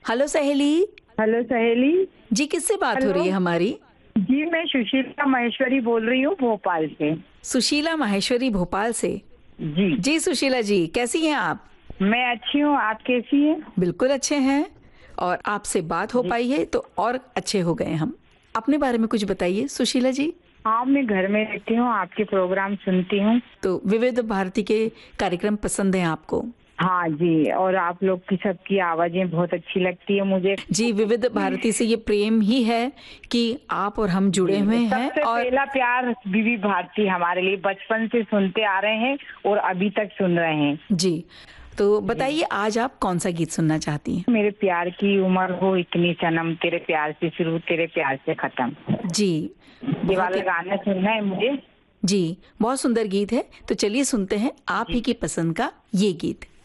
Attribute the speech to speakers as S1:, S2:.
S1: Hello सहेली।
S2: Hello सहेली।
S1: जी, किससे बात हो
S2: हेलो।
S1: रही है हमारी?
S2: जी मैं सुशीला महेश्वरी बोल रही हूँ भोपाल से।
S1: सुशीला माहेश्वरी, भोपाल से।
S2: जी
S1: जी सुशीला जी, कैसी हैं आप?
S2: मैं अच्छी हूँ, आप कैसी हैं?
S1: बिल्कुल अच्छे हैं। और आपसे बात हो
S2: जी
S1: पाई है तो और अच्छे हो गए हम। अपने बारे में कुछ बताइए सुशीला जी।
S2: हाँ मैं घर में रहती हूँ, आपके प्रोग्राम सुनती हूँ।
S1: तो विविध भारती के कार्यक्रम पसंद हैं आपको?
S2: हाँ जी, और आप लोग की सबकी आवाजें बहुत अच्छी लगती है मुझे।
S1: जी, विविध भारती से ये प्रेम ही है कि आप और हम जुड़े हुए
S2: जी
S1: हैं।
S2: सबसे
S1: और
S2: पहला प्यार विवी भारती हमारे लिए, बचपन से सुनते आ रहे हैं और अभी तक सुन रहे हैं।
S1: जी, तो
S2: जी
S1: बताइए आज आप कौन सा गीत सुनना चाहती हैं?
S2: मेरे प्यार की उम्र हो इतनी सनम, तेरे प्यार से शुरू तेरे प्यार से खत्म,
S1: जी,
S2: ये
S1: बहुत
S2: वाला गाना सुनना है मुझे।
S1: जी, बहुत सुंदर गीत है। तो चलिए सुनते हैं आप ही
S2: जी
S1: की पसंद का ये गीत।